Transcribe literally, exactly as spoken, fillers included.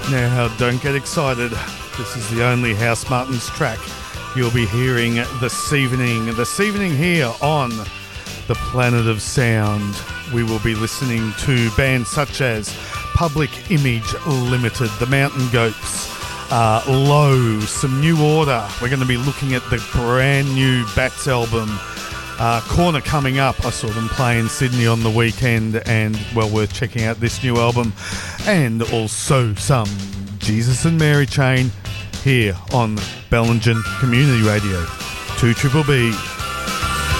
Now, don't get excited. This is the only House Martins track you'll be hearing this evening. This evening here on the Planet of Sound, we will be listening to bands such as Public Image Limited, The Mountain Goats, uh, Low, some New Order. We're going to be looking at the brand new Bats album, Uh, Corner coming up. I saw them play in Sydney on the weekend, and well worth checking out this new album. And also some Jesus and Mary Chain here on Bellingen Community Radio. two Triple B.